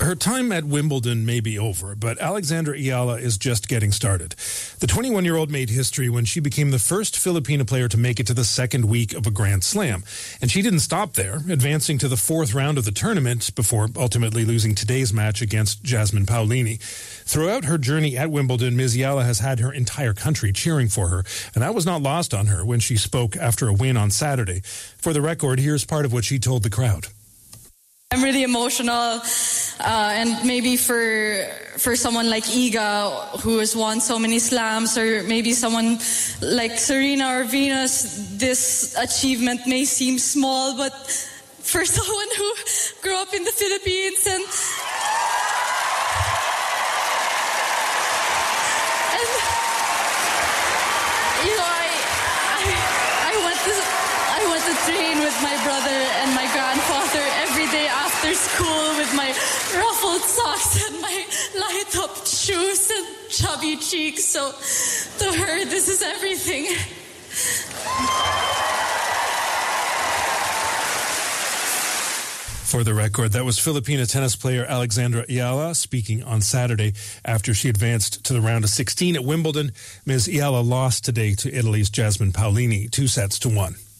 Her time at Wimbledon may be over, but Alexandra Ayala is just getting started. The 21-year-old made history when she became the first Filipina player to make it to the second week of a Grand Slam. And she didn't stop there, advancing to the fourth round of the tournament before ultimately losing today's match against Jasmine Paolini. Throughout her journey at Wimbledon, Ms. Ayala has had her entire country cheering for her, and that was not lost on her when she spoke after a win on Saturday. For the record, here's part of what she told the crowd. I'm really emotional, and maybe for someone like Iga, who has won so many slams, or maybe someone like Serena or Venus, this achievement may seem small, but for someone who grew up in the Philippines and you know, I went to train with my brother and my grandfather every day after school with my ruffled socks and my light-up shoes and chubby cheeks. So to her, this is everything. For the record, that was Filipina tennis player Alexandra Ayala speaking on Saturday after she advanced to the round of 16 at Wimbledon. Ms. Ayala lost today to Italy's Jasmine Paolini, 2-1.